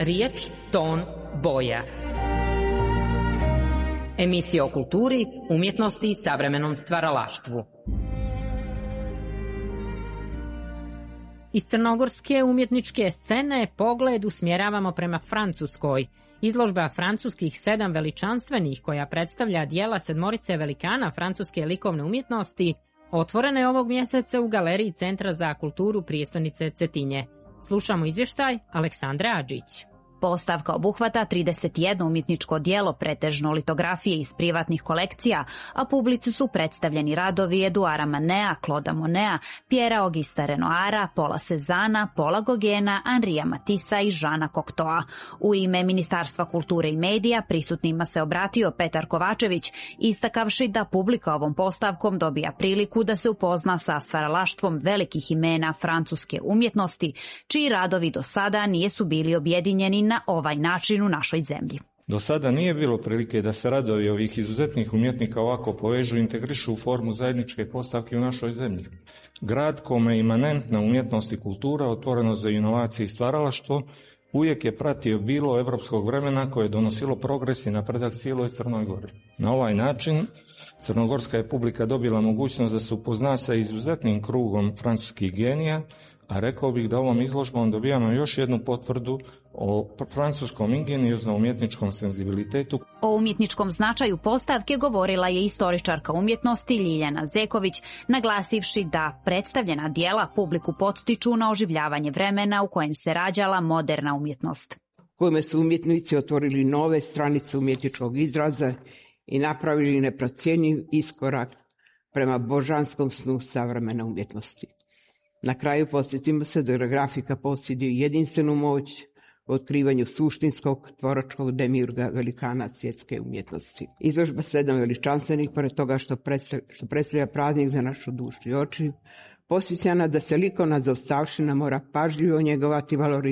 riječ, ton, boja. Emisija o kulturi, umjetnosti i savremenom stvaralaštvu. Iz crnogorske umjetničke scene pogled usmjeravamo prema Francuskoj. Izložba francuskih 7 veličanstvenih, koja predstavlja dijela 7 velikana francuske likovne umjetnosti, otvorena je ovog mjeseca u galeriji Centra za kulturu prijestolnice Cetinje. Slušamo izvještaj Aleksandre Adžić. Postavka obuhvata 31 umjetničko djelo, pretežno litografije iz privatnih kolekcija, a publici su predstavljeni radovi Eduara Manea, Clauda Monea, Pierra Augusta Renoira, Paula Cézanne, Paula Gauguina, Henria Matissa i Jeana Cocteau. U ime Ministarstva kulture i medija prisutnima se obratio Petar Kovačević, istakavši da publika ovom postavkom dobija priliku da se upozna sa stvaralaštvom velikih imena francuske umjetnosti, čiji radovi do sada nisu bili objedinjeni na ovaj način u našoj zemlji. Do sada nije bilo prilike da se radovi ovih izuzetnih umjetnika ovako povežu i integrišu u formu zajedničke postavke u našoj zemlji. Grad kome je imanentna umjetnost i kultura, otvoreno za inovacije i stvaralaštvo, uvijek je pratio bilo evropskog vremena koje je donosilo progres i napredak cijeloj Crnoj Gori. Na ovaj način crnogorska je publika dobila mogućnost da se upozna sa izuzetnim krugom francuskih genija, a rekao bih da ovom izložbom dobijamo još jednu potvrdu o francuskom ingenioznom umjetničkom senzibilitetu. O umjetničkom značaju postavke govorila je istoričarka umjetnosti Ljiljana Zeković, naglasivši da predstavljena djela publiku potiču na oživljavanje vremena u kojem se rađala moderna umjetnost. Kojima su umjetnici otvorili nove stranice umjetničkog izraza i napravili neprocjenjiv iskorak prema božanskom snu savremene umjetnosti. Na kraju podsjetimo se da grafika posjeduje jedinstvenu moć u otkrivanju suštinskog tvoračkog demiurga velikana svjetske umjetnosti. Izložba 7 veličanstvenih, pored toga što predstavlja praznik za našu dušu i oči, podsjeća nas da se likovna zaostavština mora pažljivo njegovati, valorizirati